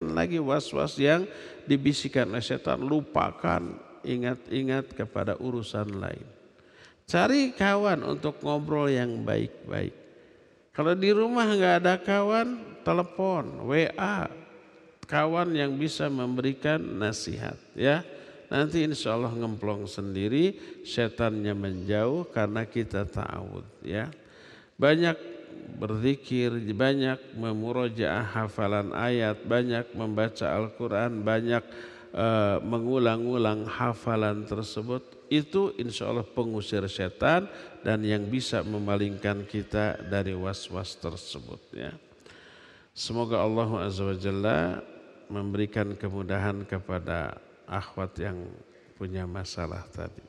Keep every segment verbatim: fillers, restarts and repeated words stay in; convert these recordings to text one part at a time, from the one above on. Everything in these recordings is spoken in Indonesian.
pikirkan lagi was-was yang dibisikkan oleh setan. Lupakan, ingat-ingat kepada urusan lain. Cari kawan untuk ngobrol yang baik-baik. Kalau di rumah nggak ada kawan, telepon, W A, kawan yang bisa memberikan nasihat, ya. Nanti insya Allah ngemplong sendiri, setannya menjauh karena kita ta'awud, ya. Banyak berzikir, banyak memurojaah hafalan ayat, banyak membaca Al-Quran, banyak uh, mengulang-ulang hafalan tersebut. Itu insya Allah pengusir setan dan yang bisa memalingkan kita dari was-was tersebut, ya. Semoga Allah Azza wa Jalla memberikan kemudahan kepada akhwat yang punya masalah tadi.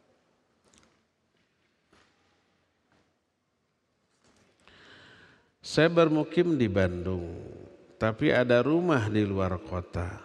Saya bermukim di Bandung, tapi ada rumah di luar kota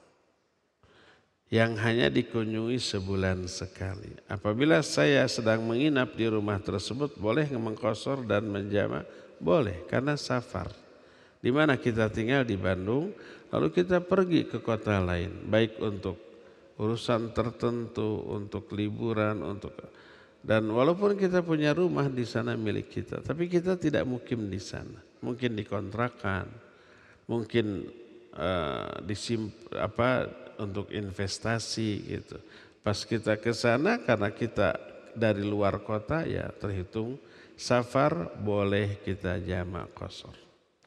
yang hanya dikunjungi sebulan sekali. Apabila saya sedang menginap di rumah tersebut, boleh mengqashar dan menjama? Boleh, karena safar. Di mana kita tinggal di Bandung, lalu kita pergi ke kota lain, baik untuk urusan tertentu, untuk liburan, untuk dan walaupun kita punya rumah di sana milik kita, tapi kita tidak mukim di sana, mungkin dikontrakan, mungkin uh, disimp apa untuk investasi gitu. Pas kita ke sana karena kita dari luar kota, ya terhitung safar, boleh kita jamak qashar.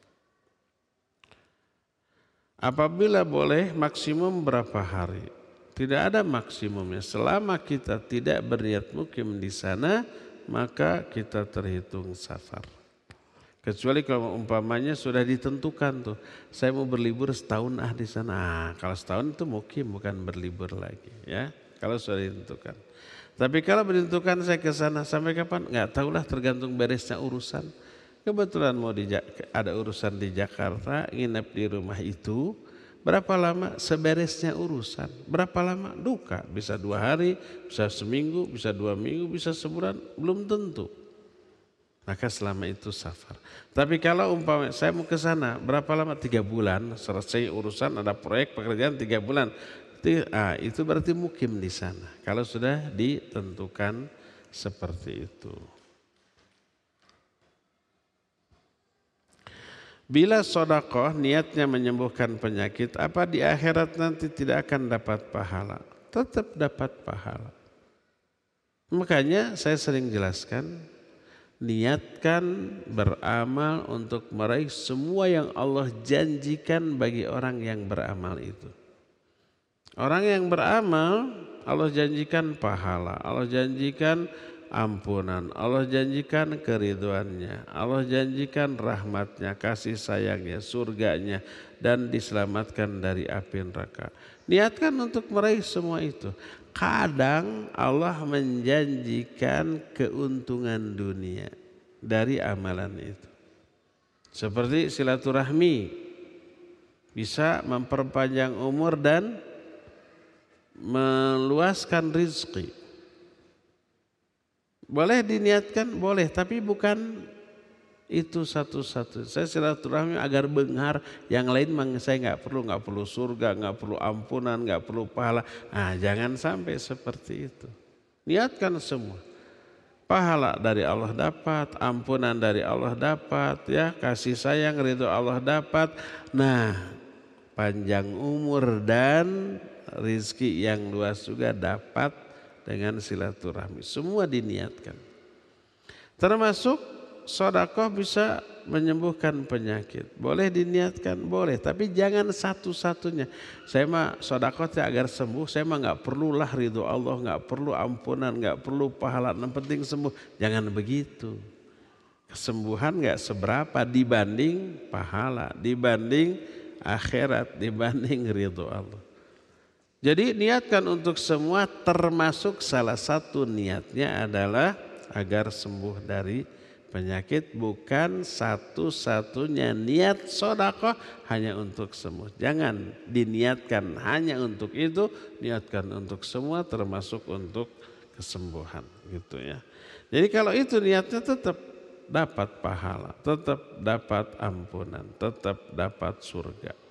Apabila boleh maksimum berapa hari? Tidak ada maksimumnya. Selama kita tidak berniat mukim di sana, maka kita terhitung safar. Kecuali kalau umpamanya sudah ditentukan tuh, saya mau berlibur setahun ah di sana. Ah, kalau setahun itu mukim, bukan berlibur lagi, ya. Kalau sudah ditentukan. Tapi kalau ditentukan saya ke sana sampai kapan? Nggak tahulah, tergantung beresnya urusan. Kebetulan mau di, ada urusan di Jakarta, nginep di rumah itu. Berapa lama? Seberesnya urusan. Berapa lama? Duka. Bisa dua hari, bisa seminggu, bisa dua minggu, bisa sebulan. Belum tentu. Maka selama itu safar. Tapi kalau umpamanya saya mau ke sana, berapa lama? Tiga bulan. Selesai urusan, ada proyek pekerjaan tiga bulan. Ah, itu berarti mukim di sana. Kalau sudah ditentukan seperti itu. Bila sedekah niatnya menyembuhkan penyakit, apa di akhirat nanti tidak akan dapat pahala? Tetap dapat pahala. Makanya saya sering jelaskan, niatkan beramal untuk meraih semua yang Allah janjikan bagi orang yang beramal itu. Orang yang beramal, Allah janjikan pahala, Allah janjikan ampunan, Allah janjikan keriduannya, Allah janjikan rahmatnya, kasih sayangnya, surganya, dan diselamatkan dari api neraka. Niatkan untuk meraih semua itu. Kadang Allah menjanjikan keuntungan dunia dari amalan itu. Seperti silaturahmi, bisa memperpanjang umur dan meluaskan rizki. Boleh diniatkan, boleh, tapi bukan itu satu-satu. Saya silaturahmi agar benghar, yang lain mang saya nggak perlu, nggak perlu surga, nggak perlu ampunan, nggak perlu pahala. Nah, jangan sampai seperti itu. Niatkan semua. Pahala dari Allah dapat, ampunan dari Allah dapat, ya kasih sayang ridho Allah dapat. Nah, panjang umur dan rizki yang luas juga dapat dengan silaturahmi. Semua diniatkan. Termasuk sedekah bisa menyembuhkan penyakit. Boleh diniatkan, boleh. Tapi jangan satu-satunya. Saya mah sedekah agar sembuh. Saya mah nggak perlulah ridho Allah, nggak perlu ampunan, nggak perlu pahala. Yang penting sembuh. Jangan begitu. Kesembuhan nggak seberapa dibanding pahala, dibanding akhirat, dibanding ridho Allah. Jadi niatkan untuk semua, termasuk salah satu niatnya adalah agar sembuh dari penyakit, bukan satu-satunya niat sedekah hanya untuk sembuh. Jangan diniatkan hanya untuk itu, niatkan untuk semua termasuk untuk kesembuhan gitu ya. Jadi kalau itu niatnya tetap dapat pahala, tetap dapat ampunan, tetap dapat surga.